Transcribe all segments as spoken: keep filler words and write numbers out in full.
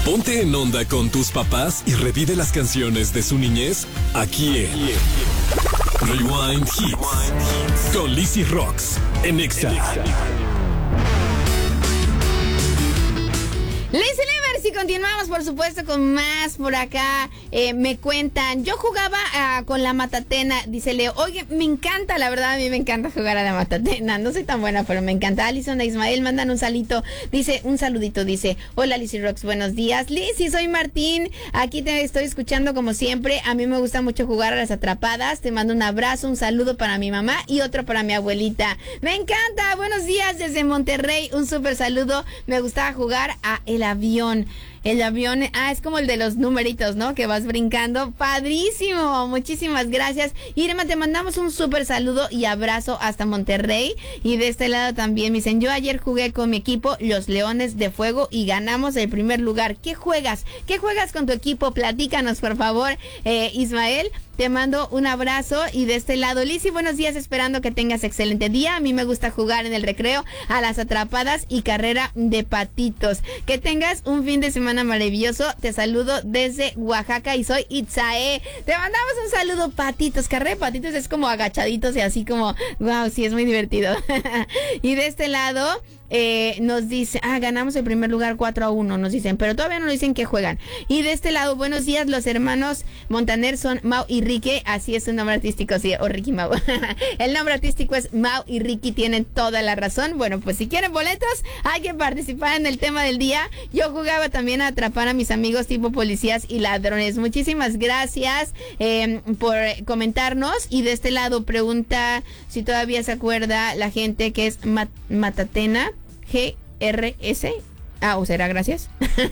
Ponte en onda con tus papás y revive las canciones de su niñez aquí en Rewind Hits con Lizzy Rocks en Exa. Lizzy Livers, y continuamos por supuesto con más por acá. Eh, me cuentan, yo jugaba uh, con la matatena, dice Leo. Oye, me encanta, la verdad, a mí me encanta jugar a la matatena. No soy tan buena, pero me encanta. Alison e Ismael mandan un salito, dice, un saludito, dice, hola Lizzy Rocks, buenos días. Lizzy, soy Martín, aquí te estoy escuchando como siempre. A mí me gusta mucho jugar a las atrapadas. Te mando un abrazo, un saludo para mi mamá y otro para mi abuelita. Me encanta, buenos días desde Monterrey, un súper saludo. Me gustaba jugar a el avión. El avión, ah, es como el de los numeritos, ¿no? Que vas brincando. ¡Padrísimo! Muchísimas gracias. Irma, te mandamos un súper saludo y abrazo hasta Monterrey. Y de este lado también me dicen, yo ayer jugué con mi equipo, los Leones de Fuego, y ganamos el primer lugar. ¿Qué juegas? ¿Qué juegas con tu equipo? Platícanos, por favor, eh, Ismael. Te mando un abrazo. Y de este lado, Lizzy, buenos días, esperando que tengas excelente día. A mí me gusta jugar en el recreo a las atrapadas y carrera de patitos. Que tengas un fin de semana maravilloso. Te saludo desde Oaxaca y soy Itzae. Te mandamos un saludo, patitos. Carrera de patitos es como agachaditos y así como, wow, sí, es muy divertido. Y de este lado... Eh, nos dice, ah, ganamos el primer lugar cuatro a uno, nos dicen, pero todavía no nos dicen que juegan. Y de este lado, buenos días, los hermanos Montaner son Mau y Ricky, así es su nombre artístico, sí, o Ricky Mau. El nombre artístico es Mau y Ricky, tienen toda la razón. Bueno, pues si quieren boletos, hay que participar en el tema del día. Yo jugaba también a atrapar a mis amigos tipo policías y ladrones. Muchísimas gracias eh, por comentarnos. Y de este lado pregunta si todavía se acuerda la gente que es mat- Matatena G R S. Ah, o será gracias.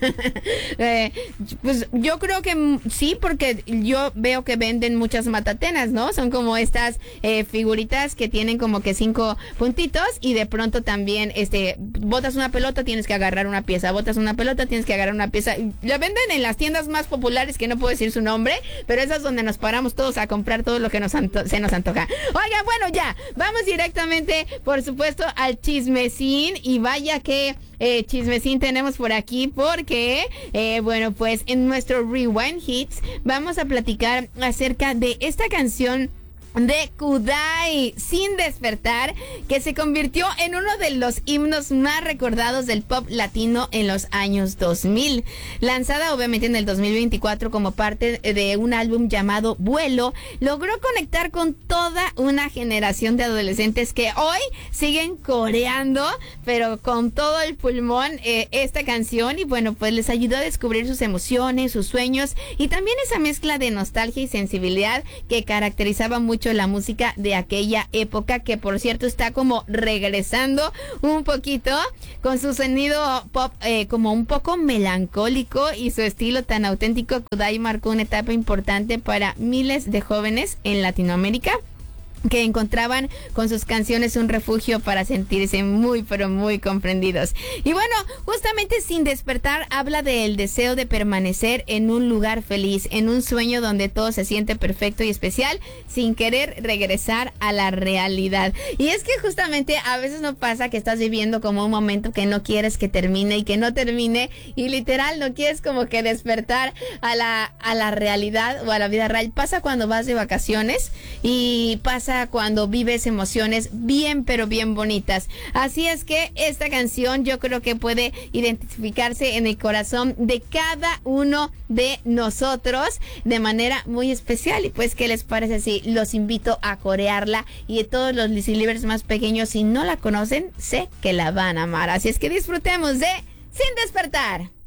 eh, pues yo creo que sí, porque yo veo que venden muchas matatenas, ¿no? Son como estas eh, figuritas que tienen como que cinco puntitos y de pronto también, este, botas una pelota, tienes que agarrar una pieza, botas una pelota, tienes que agarrar una pieza. Lo venden en las tiendas más populares, que no puedo decir su nombre, pero esas es donde nos paramos todos a comprar todo lo que nos anto- se nos antoja. Oiga, bueno, ya, vamos directamente, por supuesto, al chismecín, y vaya que eh, chismecín tenemos por aquí, porque, eh, bueno, pues en nuestro Rewind Hits vamos a platicar acerca de esta canción de Kudai, Sin Despertar, que se convirtió en uno de los himnos más recordados del pop latino en los años dos mil. Lanzada obviamente en el dos mil veinticuatro como parte de un álbum llamado Vuelo, logró conectar con toda una generación de adolescentes que hoy siguen coreando, pero con todo el pulmón, eh, esta canción. Y bueno, pues les ayudó a descubrir sus emociones, sus sueños y también esa mezcla de nostalgia y sensibilidad que caracterizaba mucho la música de aquella época, que por cierto está como regresando un poquito con su sonido pop eh, como un poco melancólico y su estilo tan auténtico. Kudai marcó una etapa importante para miles de jóvenes en Latinoamérica, que encontraban con sus canciones un refugio para sentirse muy pero muy comprendidos. Y bueno, justamente Sin Despertar habla del deseo de permanecer en un lugar feliz, en un sueño donde todo se siente perfecto y especial, sin querer regresar a la realidad. Y es que justamente a veces no pasa que estás viviendo como un momento que no quieres que termine y que no termine, y literal no quieres como que despertar a la, a la realidad o a la vida real. Pasa cuando vas de vacaciones y pasa cuando vives emociones bien pero bien bonitas. Así es que esta canción yo creo que puede identificarse en el corazón de cada uno de nosotros de manera muy especial. Y pues, ¿qué les parece si los invito a corearla? Y de todos los Lizzy Livers más pequeños, si no la conocen, sé que la van a amar. Así es que disfrutemos de Sin Despertar.